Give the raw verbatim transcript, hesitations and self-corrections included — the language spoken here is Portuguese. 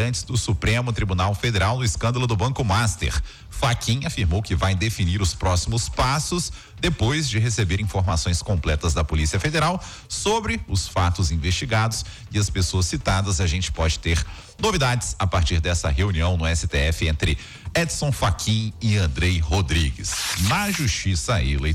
integrantes do Supremo Tribunal Federal no escândalo do Banco Master. Fachin afirmou que vai definir os próximos passos depois de receber informações completas da Polícia Federal sobre os fatos investigados e as pessoas citadas. A gente pode ter novidades a partir dessa reunião no S T F entre Edson Fachin e Andrei Rodrigues. Na Justiça Eleitoral